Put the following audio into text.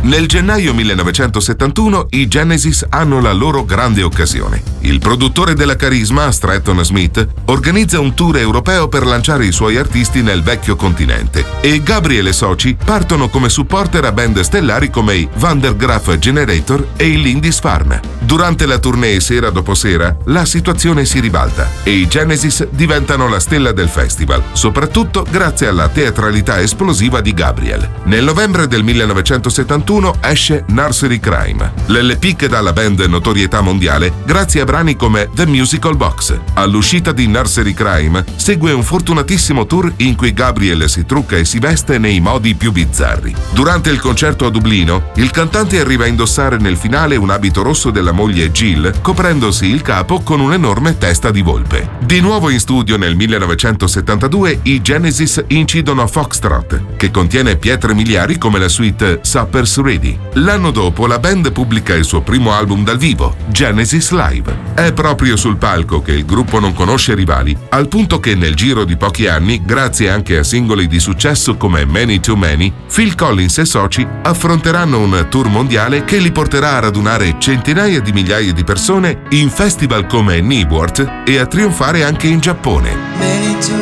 Nel gennaio 1971 i Genesis hanno la loro grande occasione. Il produttore della Carisma, Stratton Smith, organizza un tour europeo per lanciare i suoi artisti nel vecchio continente e Gabriel e soci partono come supporter a band stellari come i Van der Graaf Generator e i Lindisfarne. Durante la tournée sera dopo sera la situazione si ribalta e i Genesis diventano la stella del festival, soprattutto grazie alla teatralità esplosiva di Gabriel. Nel novembre del 1971 esce Nursery Crime, l'LP che dà alla band notorietà mondiale grazie a brani come The Musical Box. All'uscita di Nursery Crime segue un fortunatissimo tour in cui Gabriel si trucca e si veste nei modi più bizzarri. Durante il concerto a Dublino, il cantante arriva a indossare nel finale un abito rosso della moglie Jill, coprendosi il capo con un'enorme testa di volpe. Di nuovo in studio nel 1972 i Genesis incidono Foxtrot, che contiene pietre miliari come la suite Supper's Ready. L'anno dopo la band pubblica il suo primo album dal vivo, Genesis Live. È proprio sul palco che il gruppo non conosce rivali, al punto che nel giro di pochi anni, grazie anche a singoli di successo come Many Too Many, Phil Collins e soci affronteranno un tour mondiale che li porterà a radunare centinaia di migliaia di persone in festival come Newport e a trionfare anche in Giappone.